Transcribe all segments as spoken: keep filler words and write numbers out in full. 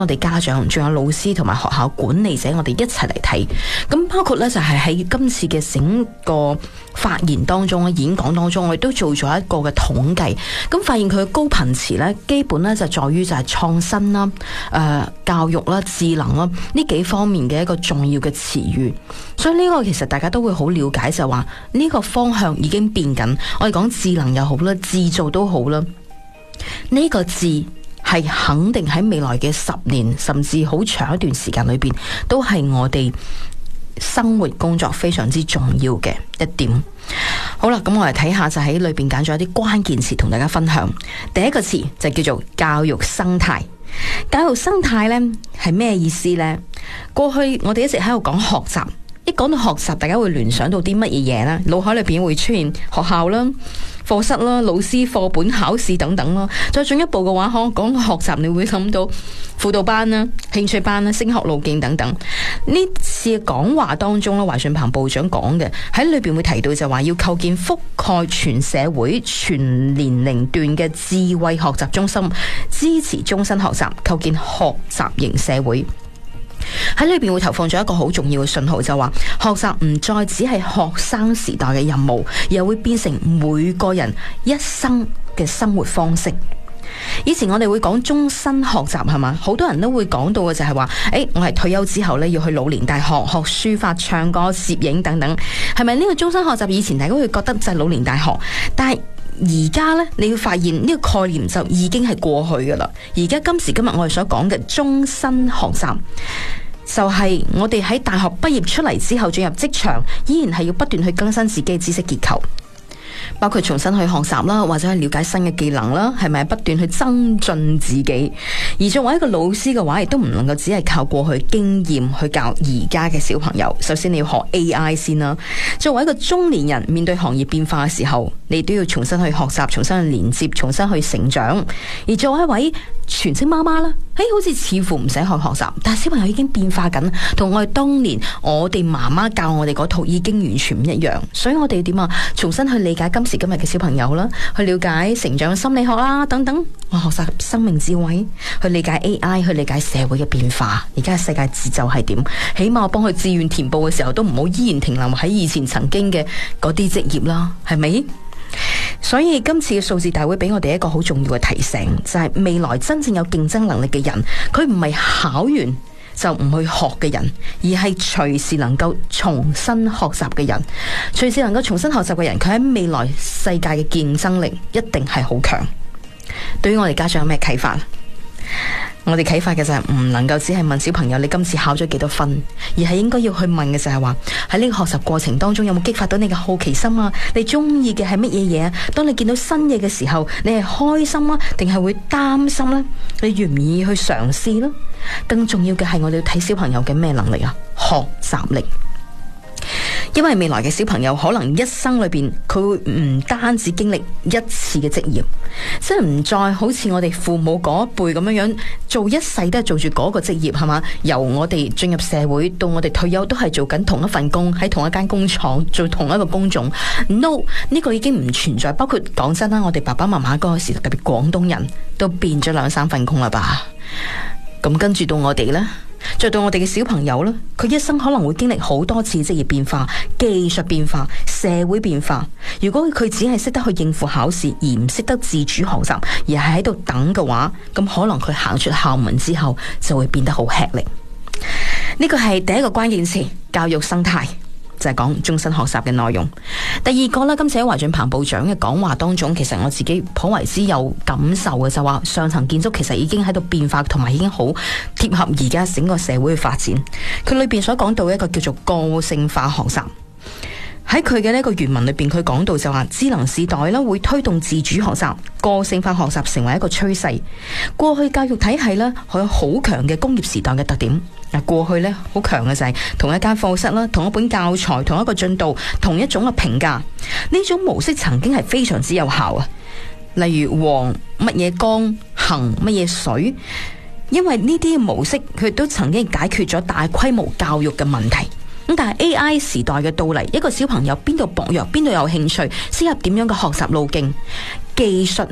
我哋家長仲有老師同埋學校管理者，我哋一齊嚟睇。咁包括咧就係喺今次嘅整個發言當中咧，演講當中，我哋都做咗一個嘅統計。咁發現佢嘅高頻詞咧，基本咧就在於就係創新啦、誒、呃、教育啦、智能啦呢幾方面嘅一個重要嘅詞語。所以呢個其實大家都會好了解，就係話呢個方向已經變緊。我哋講智能又好啦，製造都好啦，呢、這個字係肯定喺未來嘅十年甚至好長一段時間裏邊，都係我哋生活工作非常之重要嘅一點。好啦，咁我嚟睇下就喺裏邊揀咗一啲關鍵詞同大家分享。第一個詞就叫做教育生態。教育生態呢係咩意思呢？過去我哋一直喺度講學習，一講到學習，大家會聯想到啲乜嘢嘢呢？腦海裏邊會出現學校啦、課室啦、老師、課本、考試等等咯。再進一步嘅話，可能講學習，你會諗到輔導班啦、興趣班啦、升學路徑等等。呢次嘅講話當中咧，懷進鵬部長講嘅喺裏邊會提到就話要構建覆蓋全社會、全年齡段嘅智慧學習中心，支持終身學習，構建學習型社會。喺裏邊會投放咗一個好重要嘅信號，就話學習唔再只係學生時代嘅任務，而會變成每個人一生嘅生活方式。以前我哋會講終身學習係嘛，好多人都會講到嘅就係話，誒，我係退休之後呢，要去老年大學學書法、唱歌、攝影等等，係咪呢個終身學習？以前大家會覺得就係老年大學，但係而家呢，你會發現呢個概念就已經係過去噶啦。而家今時今日我哋所講嘅終身學習，就係我哋喺大學畢業出嚟之後進入職場，依然係要不斷去更新自己嘅知識結構，包括重新去學習啦，或者去了解新嘅技能啦，係咪不斷去增進自己？而作為一個老師嘅話，亦都唔能夠只係靠過去經驗去教而家嘅小朋友。首先你要學 A I 先啦。作為一個中年人，面對行業變化嘅時候，你都要重新去學習，重新去連接，重新去成長。而作為一位全職媽媽啦，誒，好似似乎唔使去學習，但係小朋友已經變化緊，同我哋當年我哋媽媽教我哋嗰套已經完全唔一樣。所以我哋點啊？重新去理解今時今日嘅小朋友啦，去了解成長心理學啦等等，我學習生命智慧，去理解 A I， 去理解社會嘅變化。而家嘅世界節奏係點？起碼我幫佢志願填報嘅時候，都唔好依然停留喺以前曾經嘅嗰啲職業啦，係咪？所以今次嘅數字大會俾我哋一個好重要嘅提醒，就係未來真正有競爭能力嘅人，佢唔係考完就唔去學嘅人，而係隨時能夠重新學習嘅人。隨時能夠重新學習嘅人，佢喺未來世界嘅競爭力一定係好強。對於我哋家長有咩啟發？我哋啟發嘅就係唔能夠只係問小朋友你今次考咗幾多分，而係應該要去問嘅就係話，喺呢個學習過程當中有冇激發到你嘅好奇心啊？你中意嘅係乜嘢嘢啊？當你見到新嘢嘅時候，你係開心啊，定係會擔心呢？你願唔願意去嘗試呢？更重要嘅係我哋要睇小朋友嘅咩能力啊？學習力。因為未來嘅小朋友可能一生裏邊佢會唔單止經歷一次嘅職業，即係唔再好似我哋父母嗰一輩咁樣樣做一世都係做住嗰個職業，係嘛？由我哋進入社會到我哋退休都係做緊同一份工，喺同一間工廠做同一個工種。No， 呢個已經唔存在。包括講真啦，我哋爸爸媽媽嗰個時特別廣東人都變咗兩三份工啦吧。咁跟住到我哋呢，再到我哋嘅小朋友呢，佢一生可能會經歷好多次職業變化、技術變化、社會變化。如果佢只係識得去應付考試，而唔識得自主學習，而係喺度等嘅話，咁可能佢行出校門之後就會變得好吃力。呢個係第一個關鍵詞，教育生態。就係講終身學習嘅內容。第二個咧，今次喺懷進鵬部長嘅講話當中，其實我自己頗為之有感受嘅，就話上層建築其實已經喺度變化，同埋已經好貼合而家整個社會嘅發展。佢裏邊所講到一個叫做個性化學習。喺佢嘅呢個原文裏邊，佢講到就話智能時代咧會推動自主學習、個性化學習成為一個趨勢。過去教育體系咧，佢有好強嘅工業時代嘅特點。嗱，過去咧好強嘅就係同一間課室啦、同一本教材、同一個進度、同一種嘅評價。呢種模式曾經係非常之有效啊。例如黃乜嘢光、行乜嘢水，因為呢啲模式佢都曾經解決咗大規模教育嘅問題。咁但係 A I 時代嘅到嚟，一個小朋友邊度薄弱，邊度有興趣，適合點樣嘅學習路徑，技術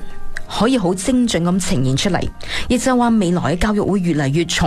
可以好精準咁呈現出嚟，亦就係話未來嘅教育會越嚟越重